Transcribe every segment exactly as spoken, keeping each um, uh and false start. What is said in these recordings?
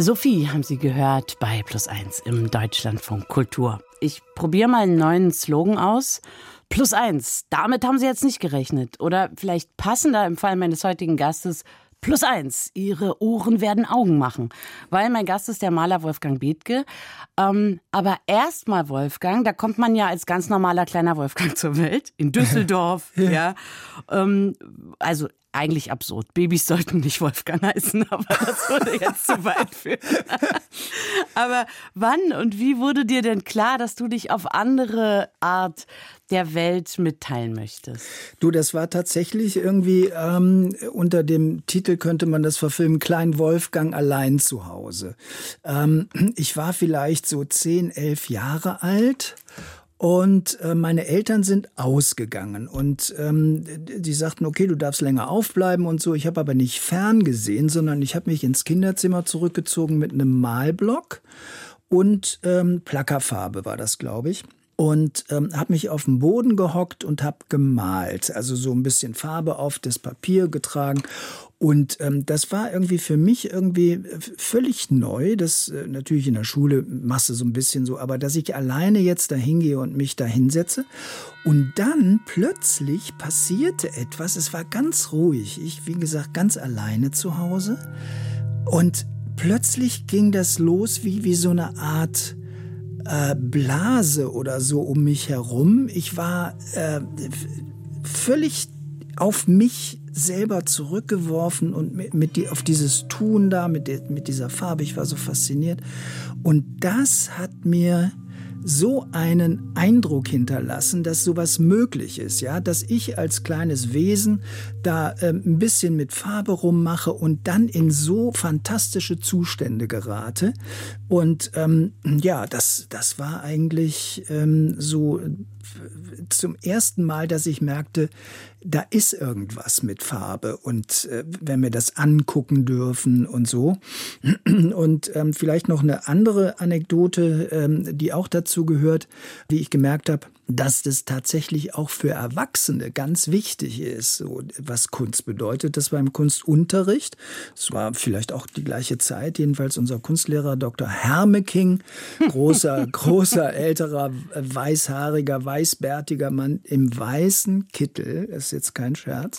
Sophie haben Sie gehört bei Plus eins im Deutschlandfunk Kultur. Ich probiere mal einen neuen Slogan aus. Plus eins, damit haben Sie jetzt nicht gerechnet. Oder vielleicht passender im Fall meines heutigen Gastes, Plus eins, Ihre Ohren werden Augen machen. Weil mein Gast ist der Maler Wolfgang Bethge. Ähm, aber erstmal Wolfgang, da kommt man ja als ganz normaler kleiner Wolfgang zur Welt. In Düsseldorf, ja. ja. Ähm, also eigentlich absurd. Babys sollten nicht Wolfgang heißen, aber das würde jetzt zu weit führen. Aber wann und wie wurde dir denn klar, dass du dich auf andere Art der Welt mitteilen möchtest? Du, das war tatsächlich irgendwie ähm, unter dem Titel könnte man das verfilmen, Klein Wolfgang allein zu Hause. Ähm, ich war vielleicht so zehn, elf Jahre alt. Und äh, meine Eltern sind ausgegangen und ähm, die sagten, okay, du darfst länger aufbleiben und so. Ich habe aber nicht ferngesehen, sondern ich habe mich ins Kinderzimmer zurückgezogen mit einem Malblock und ähm, Plackerfarbe war das, glaube ich. Und ähm, habe mich auf den Boden gehockt und habe gemalt, also so ein bisschen Farbe auf das Papier getragen. Und ähm, das war irgendwie für mich irgendwie völlig neu. Das äh, natürlich in der Schule machst du so ein bisschen so, aber dass ich alleine jetzt da hingehe und mich da hinsetze. Und dann plötzlich passierte etwas. Es war ganz ruhig. Ich, wie gesagt, ganz alleine zu Hause. Und plötzlich ging das los wie, wie so eine Art äh, Blase oder so um mich herum. Ich war äh, völlig auf mich selber zurückgeworfen und mit, mit die, auf dieses Tun da, mit, de, mit dieser Farbe. Ich war so fasziniert. Und das hat mir so einen Eindruck hinterlassen, dass sowas möglich ist, ja, dass ich als kleines Wesen da ähm, ein bisschen mit Farbe rummache und dann in so fantastische Zustände gerate. Und ähm, ja, das, das war eigentlich ähm, so zum ersten Mal, dass ich merkte, da ist irgendwas mit Farbe und äh, wenn wir das angucken dürfen und so. Und ähm, vielleicht noch eine andere Anekdote, ähm, die auch dazu gehört, wie ich gemerkt habe, dass das tatsächlich auch für Erwachsene ganz wichtig ist, so, was Kunst bedeutet. Das war im Kunstunterricht. Es war vielleicht auch die gleiche Zeit, jedenfalls unser Kunstlehrer Doktor Hermeking, großer, großer, älterer, weißhaariger, weißbärtiger Mann im weißen Kittel, das ist jetzt kein Scherz.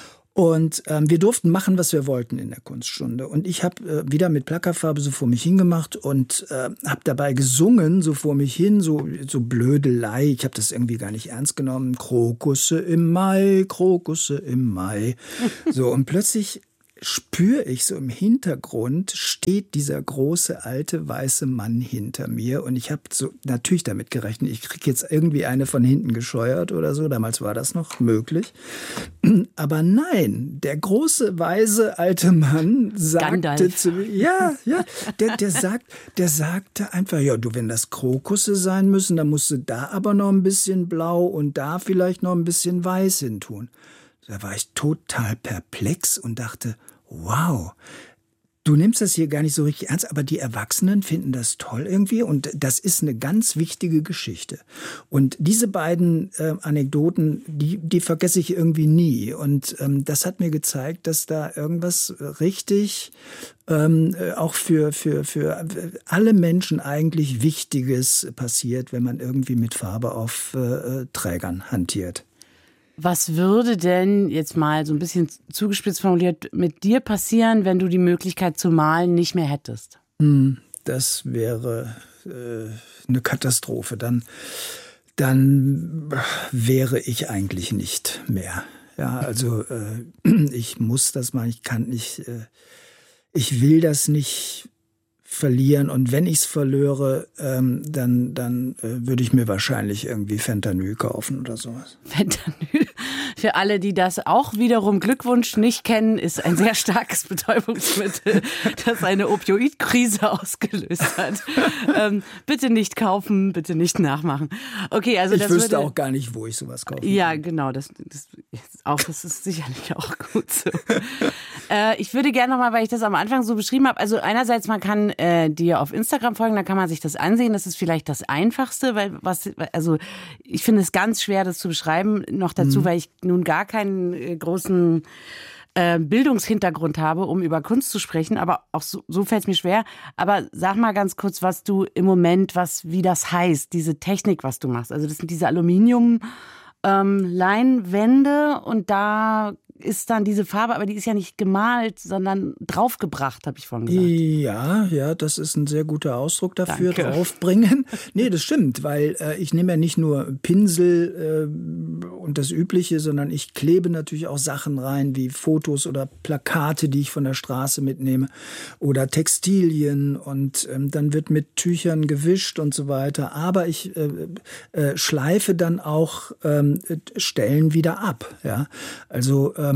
Und ähm, wir durften machen, was wir wollten in der Kunststunde. Und ich habe äh, wieder mit Plackerfarbe so vor mich hingemacht und äh, habe dabei gesungen, so vor mich hin, so, so Blödelei. Ich habe das irgendwie gar nicht ernst genommen. Krokusse im Mai, Krokusse im Mai. So, und plötzlich spüre ich so im Hintergrund, steht dieser große, alte, weiße Mann hinter mir. Und ich habe so natürlich damit gerechnet, ich kriege jetzt irgendwie eine von hinten gescheuert oder so. Damals war das noch möglich. Aber nein, der große, weise, alte Mann sagte Gandalf. zu mir, ja, ja, der, der, sagt, der sagte einfach, ja, du, wenn das Krokusse sein müssen, dann musst du da aber noch ein bisschen blau und da vielleicht noch ein bisschen weiß hin tun. Da war ich total perplex und dachte, wow, du nimmst das hier gar nicht so richtig ernst, aber die Erwachsenen finden das toll irgendwie und das ist eine ganz wichtige Geschichte. Und diese beiden äh, Anekdoten, die, die vergesse ich irgendwie nie. Und ähm, das hat mir gezeigt, dass da irgendwas richtig ähm, auch für, für, für alle Menschen eigentlich Wichtiges passiert, wenn man irgendwie mit Farbe auf äh, Trägern hantiert. Was würde denn, jetzt mal so ein bisschen zugespitzt formuliert, mit dir passieren, wenn du die Möglichkeit zu malen nicht mehr hättest? Das wäre äh, eine Katastrophe. Dann, dann wäre ich eigentlich nicht mehr. Ja, also äh, ich muss das mal, ich kann nicht, äh, ich will das nicht verlieren. Und wenn ich es verlöre, ähm, dann, dann äh, würde ich mir wahrscheinlich irgendwie Fentanyl kaufen oder sowas. Fentanyl, für alle, die das auch wiederum Glückwunsch nicht kennen, ist ein sehr starkes Betäubungsmittel, das eine Opioidkrise ausgelöst hat. ähm, bitte nicht kaufen, bitte nicht nachmachen. Okay, also ich das wüsste würde, auch gar nicht, wo ich sowas kaufen kann. Ja, genau, das, das, ist auch, das ist sicherlich auch gut so. äh, ich würde gerne nochmal, weil ich das am Anfang so beschrieben habe, also einerseits, man kann äh, dir auf Instagram folgen, da kann man sich das ansehen, das ist vielleicht das Einfachste, weil was, also ich finde es ganz schwer, das zu beschreiben, noch dazu, mhm. weil ich nun gar keinen äh, großen äh, Bildungshintergrund habe, um über Kunst zu sprechen, aber auch so, so fällt es mir schwer. Aber sag mal ganz kurz, was du im Moment, was wie das heißt, diese Technik, was du machst. Also das sind diese Aluminium ähm, Leinwände und da ist dann diese Farbe, aber die ist ja nicht gemalt, sondern draufgebracht, habe ich vorhin gesagt. Ja, ja, das ist ein sehr guter Ausdruck dafür, Danke. Draufbringen. Nee, das stimmt, weil äh, ich nehme ja nicht nur Pinsel äh, und das Übliche, sondern ich klebe natürlich auch Sachen rein, wie Fotos oder Plakate, die ich von der Straße mitnehme oder Textilien und ähm, dann wird mit Tüchern gewischt und so weiter. Aber ich äh, äh, schleife dann auch ähm, Stellen wieder ab. Ja, also äh,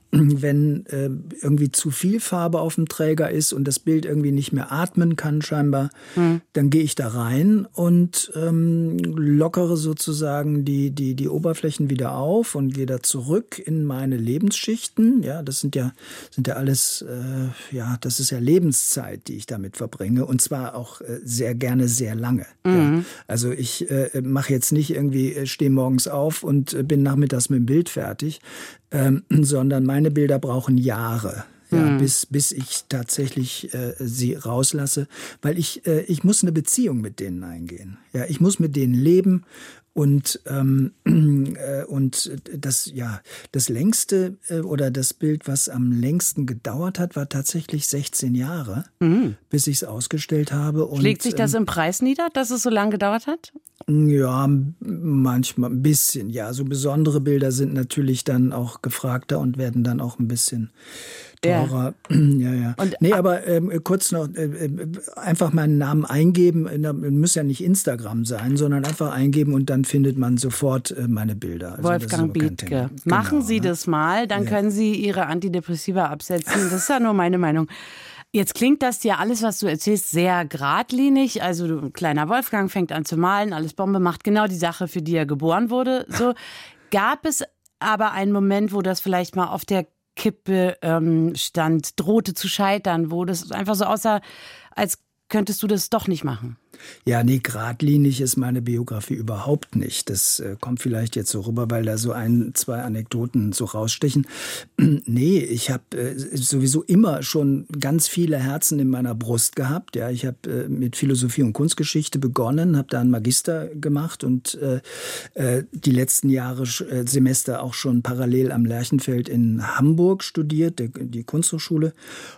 wenn äh, irgendwie zu viel Farbe auf dem Träger ist und das Bild irgendwie nicht mehr atmen kann scheinbar, mhm. dann gehe ich da rein und ähm, lockere sozusagen die, die, die Oberflächen wieder auf und gehe da zurück in meine Lebensschichten. Ja, das sind ja, sind ja alles, äh, ja, das ist ja Lebenszeit, die ich damit verbringe und zwar auch äh, sehr gerne sehr lange. Mhm. Ja. Also ich äh, mache jetzt nicht irgendwie, stehe morgens auf und äh, bin nachmittags mit dem Bild fertig, ähm, sondern meine Bilder brauchen Jahre, ja, mhm. bis, bis ich tatsächlich äh, sie rauslasse, weil ich, äh, ich muss eine Beziehung mit denen eingehen. Ja, ich muss mit denen leben und, ähm, äh, und das, ja, das längste äh, oder das Bild, was am längsten gedauert hat, war tatsächlich sechzehn Jahre, mhm. bis ich es ausgestellt habe. Und, schlägt sich das im Preis nieder, dass es so lange gedauert hat? Ja, manchmal ein bisschen. Ja, so besondere Bilder sind natürlich dann auch gefragter und werden dann auch ein bisschen teurer. Ja, ja. ja. Und, nee, aber ähm, kurz noch, äh, einfach meinen Namen eingeben. Muss ja nicht Instagram sein, sondern einfach eingeben und dann findet man sofort äh, meine Bilder. Also Wolfgang Bethke. Machen genau, Sie ne? das mal, dann ja. können Sie Ihre Antidepressiva absetzen. Das ist ja nur meine Meinung. Jetzt klingt das ja alles, was du erzählst, sehr geradlinig. Also du, kleiner Wolfgang fängt an zu malen, alles Bombe, macht genau die Sache, für die er geboren wurde. So gab es aber einen Moment, wo das vielleicht mal auf der Kippe ähm, stand, drohte zu scheitern, wo das einfach so aussah, als könntest du das doch nicht machen. Ja, nee, geradlinig ist meine Biografie überhaupt nicht. Das äh, kommt vielleicht jetzt so rüber, weil da so ein, zwei Anekdoten so rausstechen. Nee, ich habe äh, sowieso immer schon ganz viele Herzen in meiner Brust gehabt. Ja, ich habe äh, mit Philosophie und Kunstgeschichte begonnen, habe da einen Magister gemacht und äh, äh, die letzten Jahre äh, Semester auch schon parallel am Lerchenfeld in Hamburg studiert, der, die Kunsthochschule.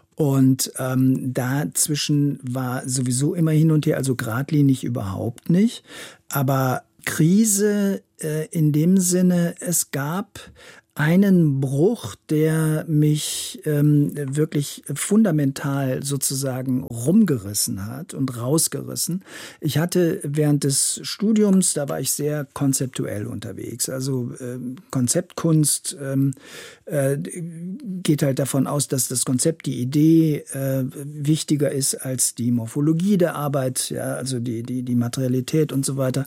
Und ähm, dazwischen war sowieso immer hin und her, also geradlinig überhaupt nicht. Aber Krise äh, in dem Sinne, es gab einen Bruch, der mich ähm, wirklich fundamental sozusagen rumgerissen hat und rausgerissen. Ich hatte während des Studiums, da war ich sehr konzeptuell unterwegs. Also äh, Konzeptkunst ähm, äh, geht halt davon aus, dass das Konzept, die Idee äh, wichtiger ist als die Morphologie der Arbeit, ja, also die, die, die Materialität und so weiter.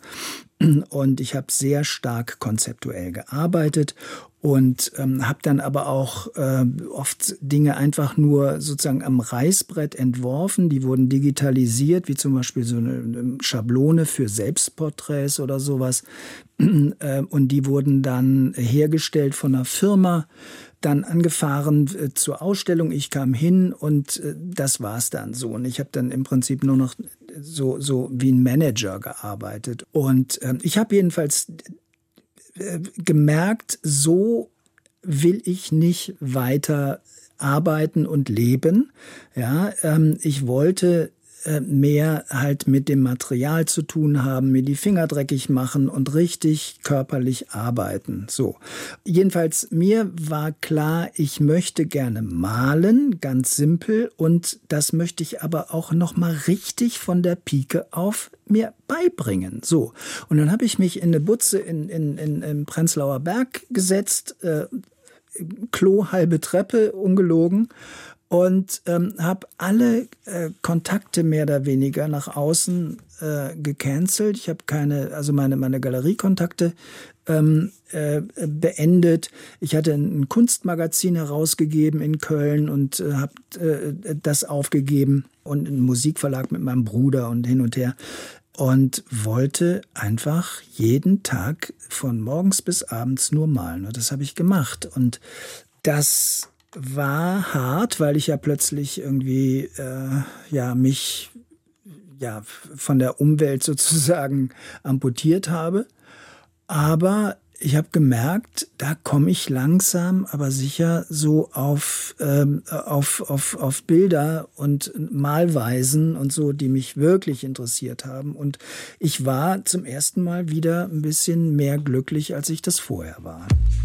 Und ich habe sehr stark konzeptuell gearbeitet und ähm, habe dann aber auch äh, oft Dinge einfach nur sozusagen am Reißbrett entworfen. Die wurden digitalisiert, wie zum Beispiel so eine Schablone für Selbstporträts oder sowas. äh, und die wurden dann hergestellt von einer Firma, dann angefahren äh, zur Ausstellung. Ich kam hin und äh, das war's dann so. Und ich habe dann im Prinzip nur noch so, so wie ein Manager gearbeitet. Und äh, ich habe jedenfalls äh, gemerkt, so will ich nicht weiter arbeiten und leben. Ja, ähm, ich wollte mehr halt mit dem Material zu tun haben, mir die Finger dreckig machen und richtig körperlich arbeiten. So. Jedenfalls, mir war klar, ich möchte gerne malen, ganz simpel, und das möchte ich aber auch noch mal richtig von der Pike auf mir beibringen. So. Und dann habe ich mich in eine Butze in, in, in, in Prenzlauer Berg gesetzt, äh, Klo, halbe Treppe, ungelogen, und ähm, habe alle äh, Kontakte mehr oder weniger nach außen äh, gecancelt. Ich habe keine, also meine meine Galeriekontakte ähm, äh, beendet. Ich hatte ein Kunstmagazin herausgegeben in Köln und äh, habe äh, das aufgegeben und einen Musikverlag mit meinem Bruder und hin und her. Und wollte einfach jeden Tag von morgens bis abends nur malen. Und das habe ich gemacht. Und das war hart, weil ich ja plötzlich irgendwie äh, ja mich ja von der Umwelt sozusagen amputiert habe. Aber ich habe gemerkt, da komme ich langsam, aber sicher so auf, ähm, auf, auf, auf Bilder und Malweisen und so, die mich wirklich interessiert haben. Und ich war zum ersten Mal wieder ein bisschen mehr glücklich, als ich das vorher war.